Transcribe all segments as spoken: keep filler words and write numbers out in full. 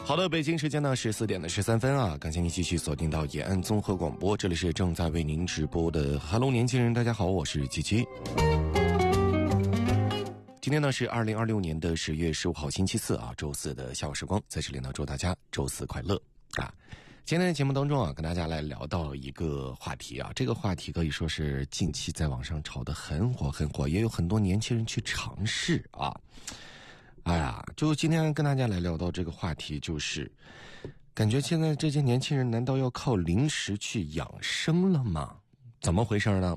好的，北京时间呢是四点的十三分啊，感谢您继续锁定到延安综合广播，这里是正在为您直播的 Hello 年轻人，大家好，我是七七。今天呢是二零二六年的十月十五号星期四啊，周四的下午时光，在这里呢祝大家周四快乐啊。今天的节目当中啊，跟大家来聊到一个话题啊，这个话题可以说是近期在网上炒得很火很火，也有很多年轻人去尝试啊。哎呀，就今天跟大家来聊到这个话题，就是感觉现在这些年轻人难道要靠零食去养生了吗？怎么回事呢？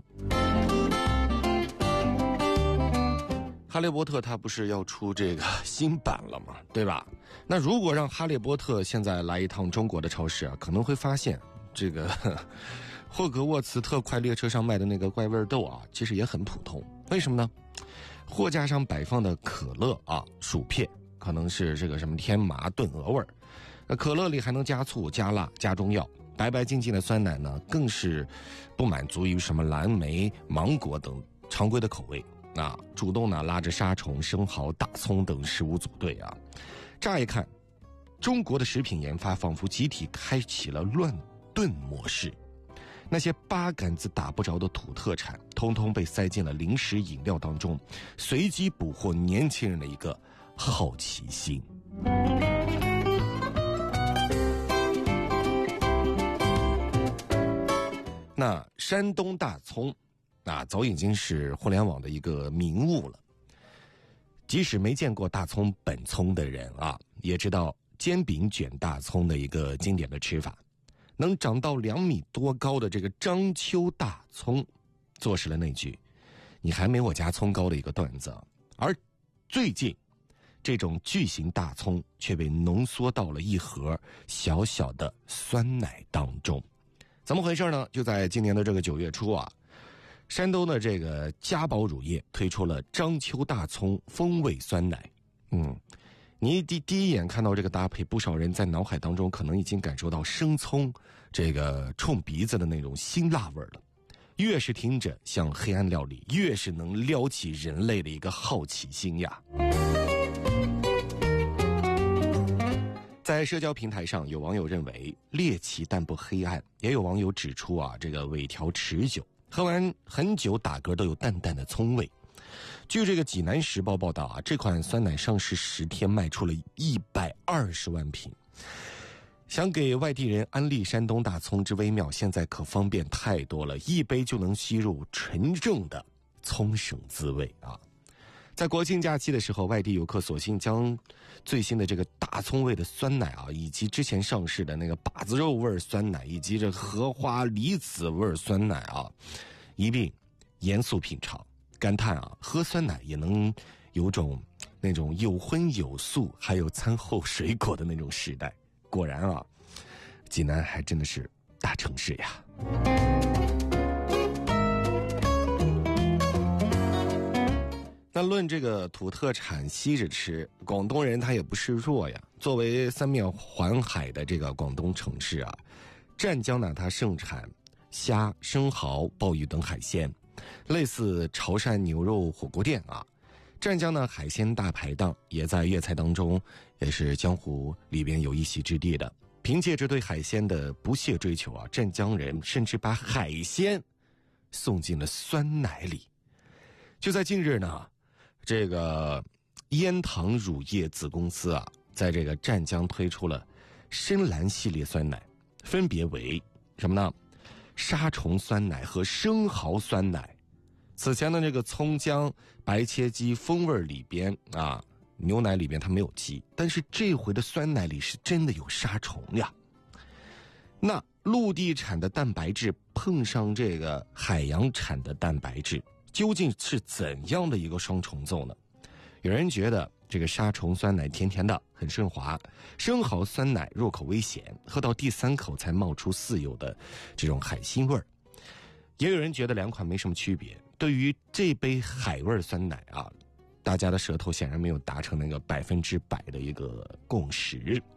哈利波特他不是要出这个新版了吗？对吧？那如果让哈利波特现在来一趟中国的超市啊，可能会发现这个霍格沃茨特快列车上卖的那个怪味豆啊，其实也很普通。为什么呢？货架上摆放的可乐啊、薯片，可能是这个什么天麻炖鹅味儿，那可乐里还能加醋、加辣、加中药。白白净净的酸奶呢，更是不满足于什么蓝莓、芒果等常规的口味啊，主动呢拉着沙虫、生蚝、大葱等食物组队啊。乍一看，中国的食品研发仿佛集体开启了乱炖模式。那些八竿子打不着的土特产，通通被塞进了零食饮料当中，随机捕获年轻人的一个好奇心。那山东大葱啊，早已经是互联网的一个名物了。即使没见过大葱本葱的人啊，也知道煎饼卷大葱的一个经典的吃法。能长到两米多高的这个章丘大葱，坐实了那句“你还没我家葱高”的一个段子。而最近，这种巨型大葱却被浓缩到了一盒小小的酸奶当中。怎么回事呢？就在今年的这个九月初啊，山东的这个嘉宝乳业推出了章丘大葱风味酸奶。嗯。你第第一眼看到这个搭配，不少人在脑海当中可能已经感受到生葱这个冲鼻子的那种辛辣味了。越是听着像黑暗料理，越是能撩起人类的一个好奇心呀。在社交平台上，有网友认为猎奇但不黑暗，也有网友指出啊，这个尾条持久，喝完很久打嗝都有淡淡的葱味。据这个济南时报报道啊，这款酸奶上市十天卖出了一百二十万瓶。想给外地人安利山东大葱之微妙，现在可方便太多了，一杯就能吸入纯正的葱省滋味啊！在国庆假期的时候，外地游客索性将最新的这个大葱味的酸奶啊，以及之前上市的那个把子肉味酸奶，以及这荷花梨子味酸奶啊，一并严肃品尝。感叹啊，喝酸奶也能有种那种有荤有素还有餐后水果的那种时代。果然啊，济南还真的是大城市呀。那论这个土特产吸着吃，广东人他也不示弱呀。作为三面环海的这个广东城市啊，湛江呢它盛产虾、生蚝、鲍鱼等海鲜。类似潮汕牛肉火锅店啊，湛江呢海鲜大排档也在粤菜当中也是江湖里边有一席之地的。凭借着对海鲜的不懈追求啊，湛江人甚至把海鲜送进了酸奶里。就在近日呢，这个烟塘乳业子公司啊，在这个湛江推出了深蓝系列酸奶，分别为什么呢？沙虫酸奶和生蚝酸奶。此前的这个葱姜白切鸡风味里边啊，牛奶里边它没有鸡，但是这回的酸奶里是真的有沙虫呀。那陆地产的蛋白质碰上这个海洋产的蛋白质，究竟是怎样的一个双重奏呢？有人觉得这个沙虫酸奶甜甜的很顺滑，生蚝酸奶入口微咸，喝到第三口才冒出似有的这种海腥味儿。也有人觉得两款没什么区别。对于这杯海味酸奶啊，大家的舌头显然没有达成那个百分之百的一个共识